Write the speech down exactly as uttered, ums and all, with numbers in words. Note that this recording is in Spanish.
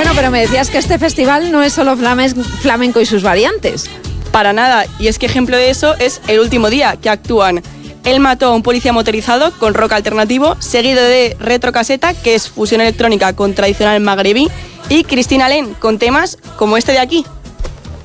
Bueno, pero me decías que este festival no es solo flamenco y sus variantes. Para nada, y es que ejemplo de eso es El Último Día, que actúan Él mató a un policía motorizado con rock alternativo, seguido de Retrocaseta, que es fusión electrónica con tradicional magrebí, y Cristina Len con temas como este de aquí.